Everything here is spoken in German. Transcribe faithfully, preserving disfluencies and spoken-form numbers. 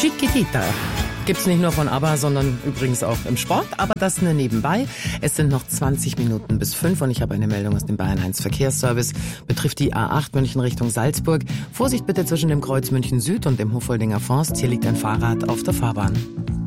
Chiquitita. Gibt's nicht nur von ABBA, sondern übrigens auch im Sport, aber das nur nebenbei. Es sind noch zwanzig Minuten bis fünf und ich habe eine Meldung aus dem Bayern eins Verkehrsservice. Betrifft die A acht München Richtung Salzburg. Vorsicht bitte zwischen dem Kreuz München Süd und dem Huffoldinger Forst. Hier liegt ein Fahrrad auf der Fahrbahn.